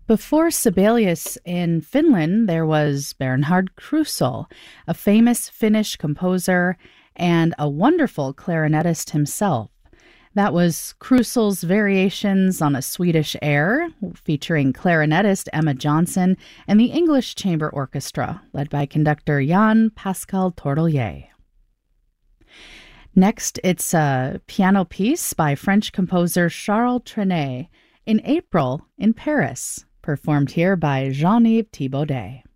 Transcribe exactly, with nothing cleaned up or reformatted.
Before Sibelius in Finland, there was Bernhard Krusel, a famous Finnish composer and a wonderful clarinetist himself. That was Krusel's Variations on a Swedish Air, featuring clarinetist Emma Johnson and the English Chamber Orchestra, led by conductor Jan Pascal Tordelier. Next, it's a piano piece by French composer Charles Trenet, In April in Paris, performed here by Jean-Yves Thibaudet.